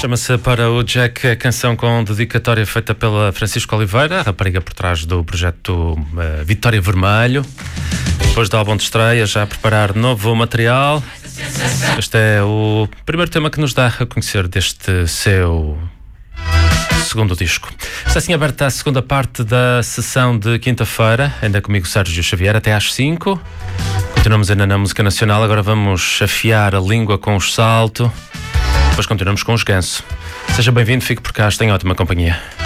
Chama-se Para o Jack, a canção com dedicatória feita pela Francisco Oliveira, a rapariga por trás do projeto Vitória Vermelho. Depois do álbum de estreia, já a preparar novo material. Este é o primeiro tema que nos dá a conhecer deste seu segundo disco. Está assim aberta a segunda parte da sessão de quinta-feira, ainda comigo Sérgio Xavier, até às 5. Continuamos ainda na música nacional, agora vamos afiar a língua com os Salto. Depois continuamos com os Ganso. Seja bem-vindo, fique por cá, tenha ótima companhia.